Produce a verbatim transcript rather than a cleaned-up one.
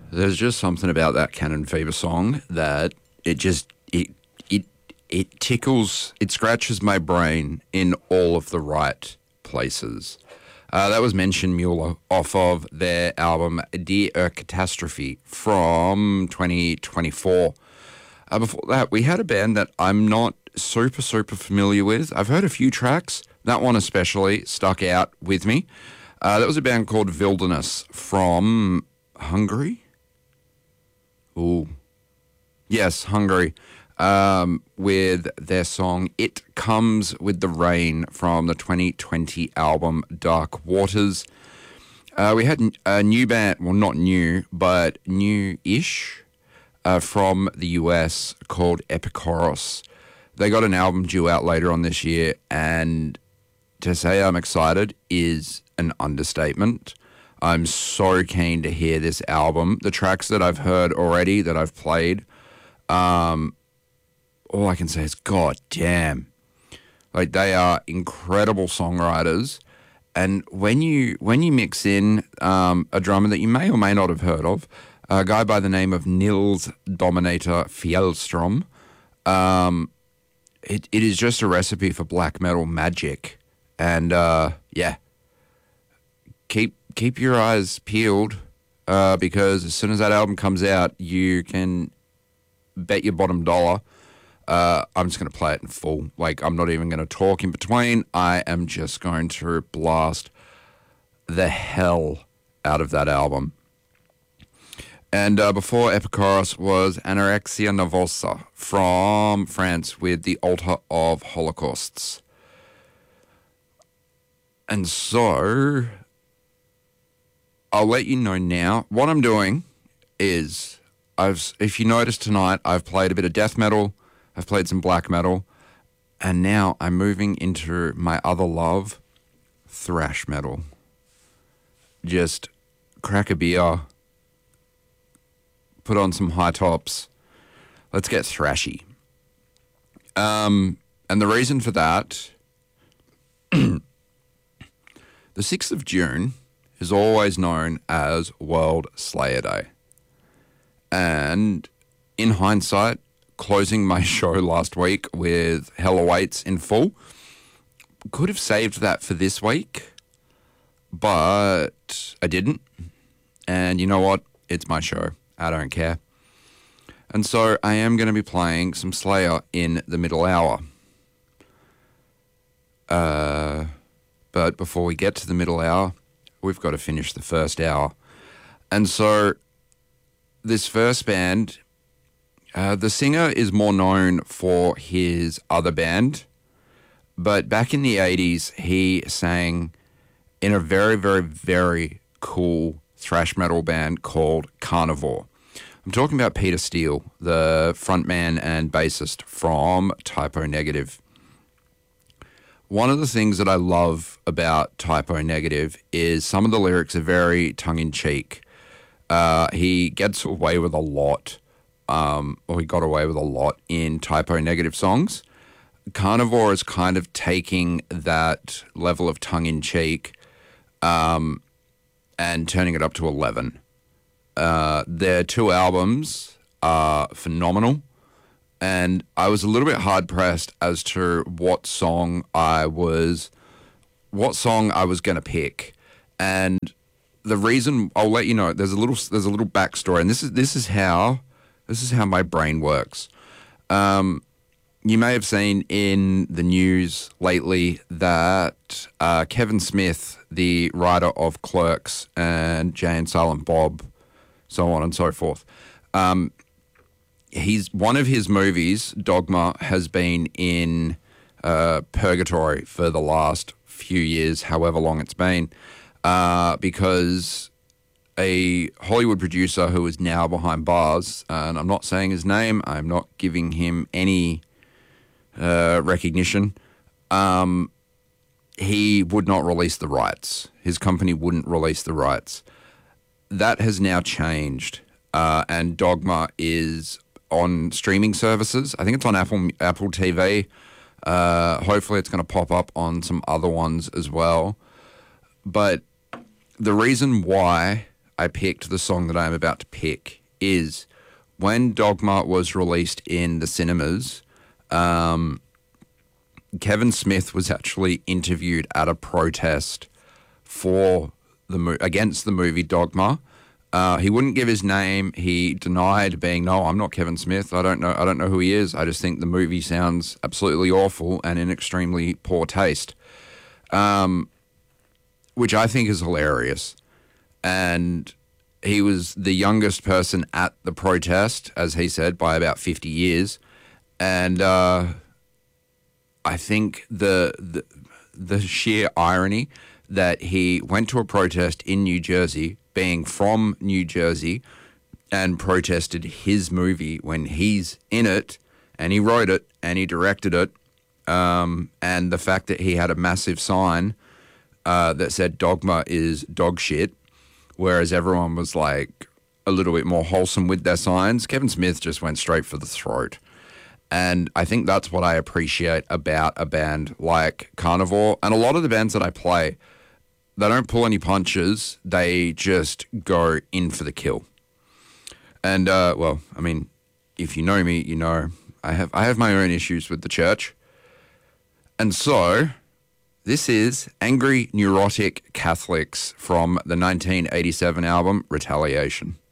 There's just something about that Cannon Fever song that it just it it it tickles, it scratches my brain in all of the right places. Uh, that was Mention Mueller off of their album Dear a Catastrophe from twenty twenty-four. Uh, before that, we had a band that I'm not super, super familiar with. I've heard a few tracks. That one especially stuck out with me. Uh, that was a band called Wilderness from Hungary. Ooh. Yes, Hungary. Um, with their song It Comes With the Rain from the twenty twenty album Dark Waters. Uh, we had a new band, well, not new, but new-ish, uh, from the U S called Epikoros. They got an album due out later on this year, and to say I'm excited is an understatement. I'm so keen to hear this album. The tracks that I've heard already, that I've played, um, all I can say is, God damn. Like, they are incredible songwriters. And when you when you mix in um, a drummer that you may or may not have heard of, a guy by the name of Nils Dominator Fjellstrom, um, it, it is just a recipe for black metal magic. And, uh, yeah, keep keep your eyes peeled uh, because as soon as that album comes out, you can bet your bottom dollar Uh, I'm just going to play it in full. Like, I'm not even going to talk in between. I am just going to blast the hell out of that album. And uh, before Epikoros was Anorexia Nervosa from France with The Altar of Holocausts. And so, I'll let you know now. What I'm doing is, I've, if you noticed tonight, I've played a bit of death metal, I've played some black metal, and now I'm moving into my other love, thrash metal. Just crack a beer, put on some high tops, let's get thrashy. Um, and the reason for that, the sixth of June is always known as World Slayer Day. And in hindsight, closing my show last week with Hell Awaits in full, could have saved that for this week, but I didn't. And you know what? It's my show. I don't care. And so I am going to be playing some Slayer in the middle hour. Uh, but before we get to the middle hour, we've got to finish the first hour. And so this first band, Uh, the singer is more known for his other band, but back in the eighties, he sang in a very, very, very cool thrash metal band called Carnivore. I'm talking about Peter Steele, the frontman and bassist from Typo Negative. One of the things that I love about Typo Negative is some of the lyrics are very tongue-in-cheek. Uh, he gets away with a lot. Um, or he got away with a lot in Typo Negative songs. Carnivore is kind of taking that level of tongue-in-cheek um, and turning it up to eleven. Uh, their two albums are phenomenal, and I was a little bit hard-pressed as to what song I was, what song I was going to pick. And the reason, I'll let you know, there's a little, there's a little backstory, and this is this is how... This is how my brain works. Um, you may have seen in the news lately that uh, Kevin Smith, the writer of Clerks and Jay and Silent Bob, so on and so forth, um, he's one of his movies, Dogma, has been in uh, purgatory for the last few years, however long it's been, uh, because a Hollywood producer who is now behind bars, and I'm not saying his name, I'm not giving him any uh, recognition, um, he would not release the rights. His company wouldn't release the rights. That has now changed, uh, and Dogma is on streaming services. I think it's on Apple Apple T V. Uh, hopefully it's going to pop up on some other ones as well. But the reason why I picked the song that I'm about to pick is when Dogma was released in the cinemas, um, Kevin Smith was actually interviewed at a protest for the mo- against the movie Dogma. Uh, he wouldn't give his name. He denied being, no, I'm not Kevin Smith. I don't know. I don't know who he is. I just think the movie sounds absolutely awful and in extremely poor taste, um, which I think is hilarious. And he was the youngest person at the protest, as he said, by about fifty years. And uh, I think the, the the sheer irony that he went to a protest in New Jersey, being from New Jersey, and protested his movie when he's in it, and he wrote it, and he directed it, um, and the fact that he had a massive sign uh, that said Dogma is dog shit, whereas everyone was like a little bit more wholesome with their signs. Kevin Smith just went straight for the throat. And I think that's what I appreciate about a band like Carnivore. And a lot of the bands that I play, they don't pull any punches. They just go in for the kill. And, uh, well, I mean, if you know me, you know I have I have my own issues with the church. And so this is Angry Neurotic Catholics from the nineteen eighty-seven album Retaliation.